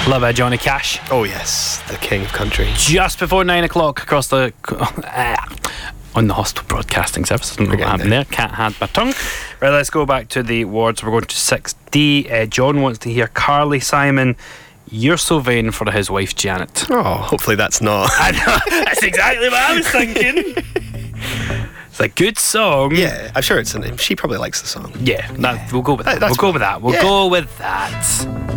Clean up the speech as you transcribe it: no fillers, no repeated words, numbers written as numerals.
Love it, Johnny Cash. Oh yes, the king of country. Just before 9 o'clock across the on the Hostel Broadcasting Service. I don't know what happened there. Can't hand my tongue. Right, let's go back to the awards. We're going to 6D. John wants to hear Carly Simon, You're So Vain, for his wife Janet. Oh, hopefully that's not. I know, that's exactly what I was thinking. It's a good song. Yeah, I'm sure she probably likes the song. Yeah, we'll go with that. We'll go with that.